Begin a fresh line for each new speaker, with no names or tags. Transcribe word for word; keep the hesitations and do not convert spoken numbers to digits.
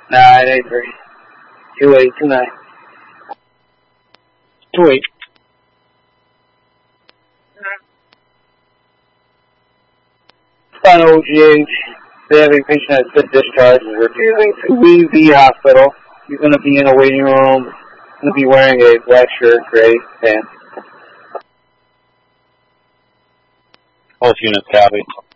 nine eight three. two eight two nine.
two eight.
Final O G H. They have a patient that's been discharged and refusing to leave the hospital. He's going to be in a waiting room. He's going to be wearing a black shirt, gray pants.
Both units copy.